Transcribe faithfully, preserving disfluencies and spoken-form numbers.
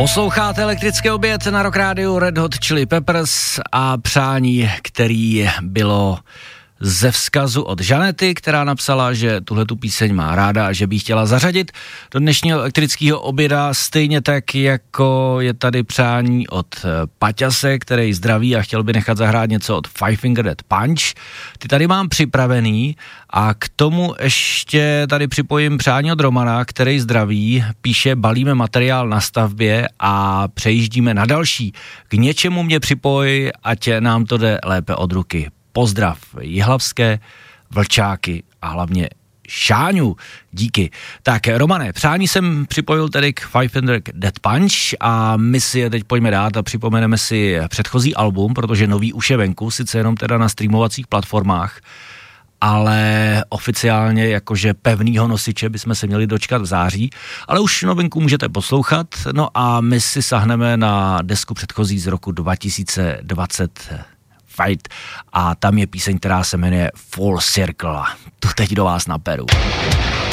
Posloucháte Elektrický oběd na Rock Rádiu, Red Hot Chili Peppers a přání, který bylo ze vzkazu od Žanety, která napsala, že tuhletu píseň má ráda a že by ji chtěla zařadit do dnešního elektrického oběda, stejně tak jako je tady přání od Paťase, který zdraví a chtěl by nechat zahrát něco od Five Finger Death Punch. Ty tady mám připravený a k tomu ještě tady připojím přání od Romana, který zdraví, píše: balíme materiál na stavbě a přejíždíme na další. K něčemu mě připoj, ať nám to jde lépe od ruky. Pozdrav Jihlavské, Vlčáky a hlavně Šáňu. Díky. Tak Romane, přání jsem připojil tedy k Five Finger Death Punch a my si je teď pojďme dát a připomeneme si předchozí album, protože nový už je venku, sice jenom teda na streamovacích platformách, ale oficiálně jakože pevnýho nosiče bychom se měli dočkat v září, ale už novinku můžete poslouchat, no a my si sahneme na desku předchozí z roku dva tisíce dvacet Fight a tam je píseň, která se jmenuje Full Circle. Tu teď do vás naperu.